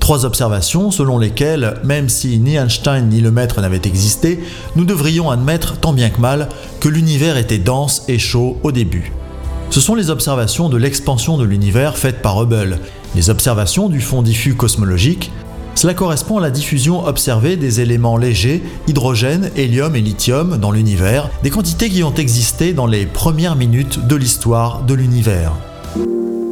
3 observations selon lesquelles, même si ni Einstein ni Lemaître n'avaient existé, nous devrions admettre tant bien que mal que l'univers était dense et chaud au début. Ce sont les observations de l'expansion de l'univers faites par Hubble, les observations du fond diffus cosmologique. Cela correspond à la diffusion observée des éléments légers, hydrogène, hélium et lithium dans l'univers, des quantités qui ont existé dans les premières minutes de l'histoire de l'univers.